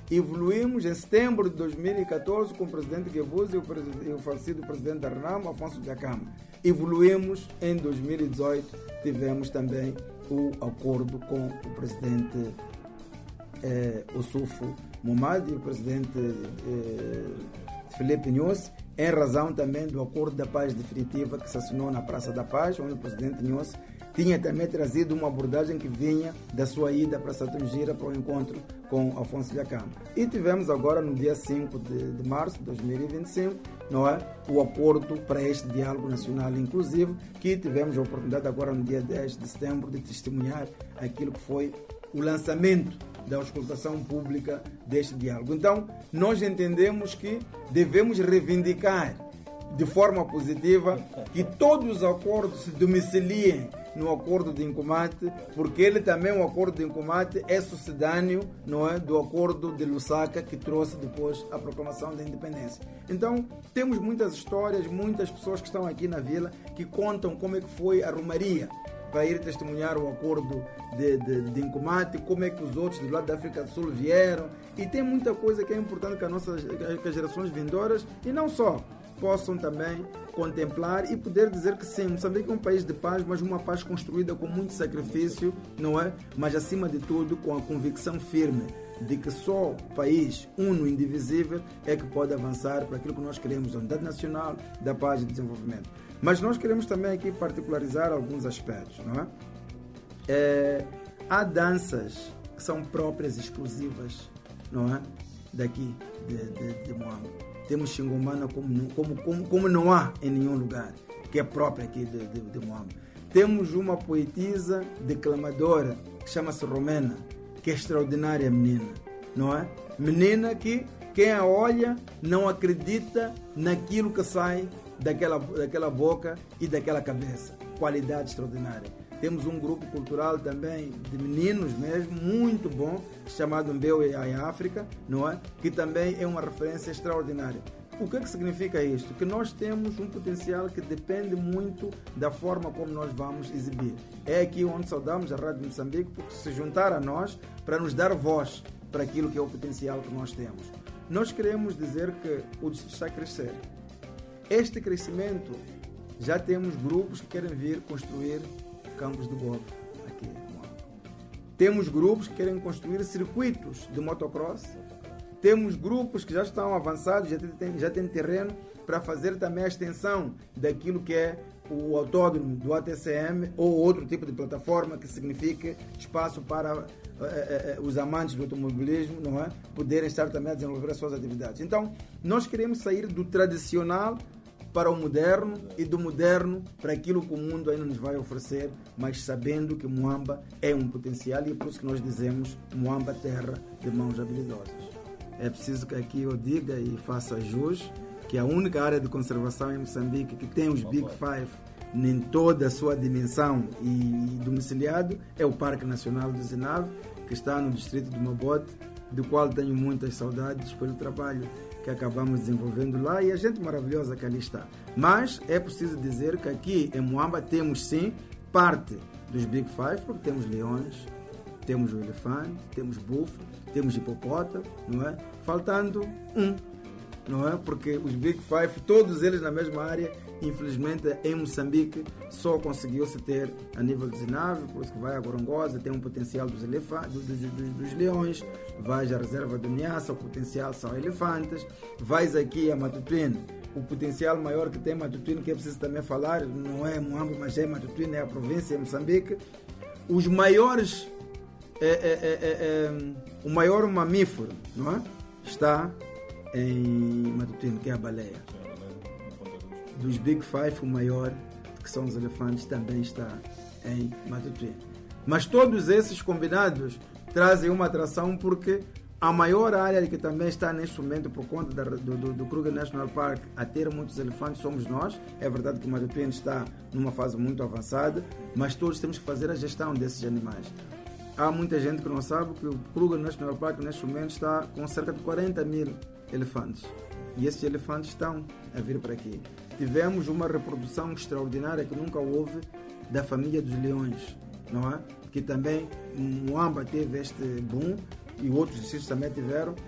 Evoluímos em setembro de 2014 com o presidente Guebuza e o falecido presidente da Renamo, Afonso Dhlakama. Evoluímos em 2018, tivemos também o acordo com o presidente Ossufo Momad e o presidente Filipe Nyusi, em razão também do acordo da paz definitiva que se assinou na Praça da Paz, onde o presidente Nyusi tinha também trazido uma abordagem que vinha da sua ida para Satungira para o encontro com Afonso Dhlakama. E tivemos agora, no dia 5 de março de 2025, não é? O acordo para este diálogo nacional inclusivo, que tivemos a oportunidade agora no dia 10 de setembro de testemunhar aquilo que foi o lançamento da auscultação pública deste diálogo. Então, nós entendemos que devemos reivindicar de forma positiva que todos os acordos se domiciliem no acordo de Incomate, porque ele também, o acordo de Incomate, é sucedâneo, não é, do acordo de Lusaka, que trouxe depois a proclamação da independência. Então, temos muitas histórias, muitas pessoas que estão aqui na vila que contam como é que foi a romaria para ir testemunhar o acordo de Incomate, como é que os outros do lado da África do Sul vieram, e tem muita coisa que é importante que as gerações vindouras, e não só, possam também contemplar e poder dizer que sim, Moçambique é um país de paz, mas uma paz construída com muito sacrifício, não é? Mas acima de tudo com a convicção firme de que só o país uno e indivisível é que pode avançar para aquilo que nós queremos, a unidade nacional, da paz e desenvolvimento. Mas nós queremos também aqui particularizar alguns aspectos, não é? Há danças que são próprias, exclusivas, não é? Daqui de Moamba. Temos Xingomana como não há em nenhum lugar, que é própria aqui de Moamba. Temos uma poetisa declamadora que chama-se Romena, que é extraordinária menina, não é? Menina que quem a olha não acredita naquilo que sai daquela boca e daquela cabeça. Qualidade extraordinária. Temos um grupo cultural também de meninos mesmo, muito bom, chamado Mbeu e África, não é? Que também é uma referência extraordinária. O que é que significa isto? Que nós temos um potencial que depende muito da forma como nós vamos exibir. É aqui onde saudamos a Rádio Moçambique, porque se juntar a nós para nos dar voz para aquilo que é o potencial que nós temos. Nós queremos dizer que o distrito está a crescer. Este crescimento, já temos grupos que querem vir construir campos de golfe aqui. Temos grupos que querem construir circuitos de motocross. Temos grupos que já estão avançados, já têm terreno para fazer também a extensão daquilo que é o autódromo do ATCM ou outro tipo de plataforma que signifique espaço para os amantes do automobilismo, não é? Poderem estar também a desenvolver as suas atividades. Então, nós queremos sair do tradicional para o moderno e do moderno para aquilo que o mundo ainda nos vai oferecer, mas sabendo que Moamba é um potencial e é por isso que nós dizemos Moamba, terra de mãos habilidosas. É preciso que aqui eu diga e faça jus que a única área de conservação em Moçambique que tem os Big Five em toda a sua dimensão e domiciliado é o Parque Nacional do Zinave, que está no distrito de Mabote, do qual tenho muitas saudades pelo trabalho que acabamos desenvolvendo lá e a gente maravilhosa que ali está. Mas é preciso dizer que aqui em Moamba temos sim parte dos Big Five, porque temos leões, temos o elefante, temos búfalo, temos hipopótamo, não é? Faltando um, não é? Porque os Big Five, todos eles na mesma área, infelizmente em Moçambique só conseguiu-se ter a nível de Zinave, por isso que vai a Gorongosa, tem um potencial dos leões, vais à reserva do Niassa, o potencial são elefantes, vais aqui a Matutuine, o potencial maior que tem Matutuine, que é preciso também falar, não é Moamba, mas é Matutuine, é a província, é Moçambique. Os maiores, o maior mamífero, não é? Está em Matutuine, que é a baleia. Dos Big Five, o maior, que são os elefantes, também está em Matutuine. Mas todos esses combinados trazem uma atração porque a maior área que também está neste momento por conta do Kruger National Park a ter muitos elefantes somos nós. É verdade que o Matutuine está numa fase muito avançada, mas todos temos que fazer a gestão desses animais. Há muita gente que não sabe que o Kruger National Park neste momento está com cerca de 40 mil elefantes. E esses elefantes estão a vir para aqui. Tivemos uma reprodução extraordinária que nunca houve da família dos leões, não é? Que também Moamba teve este boom e outros distritos também tiveram,